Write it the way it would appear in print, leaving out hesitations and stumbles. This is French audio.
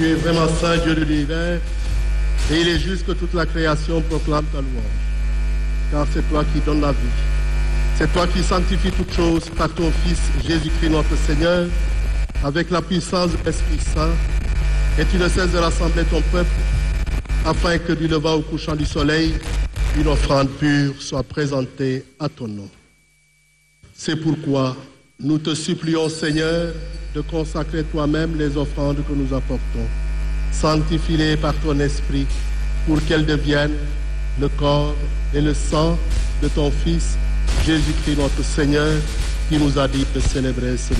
Tu es vraiment saint, Dieu de l'univers, et il est juste que toute la création proclame ta louange. Car c'est toi qui donnes la vie. C'est toi qui sanctifies toutes choses par ton Fils Jésus-Christ notre Seigneur, avec la puissance de l'Esprit Saint, et tu ne cesses de rassembler ton peuple, afin que du levant au couchant du soleil, une offrande pure soit présentée à ton nom. C'est pourquoi nous te supplions, Seigneur, de consacrer toi-même les offrandes que nous apportons. Sanctifie-les par ton esprit pour qu'elles deviennent le corps et le sang de ton Fils, Jésus-Christ notre Seigneur, qui nous a dit de célébrer ce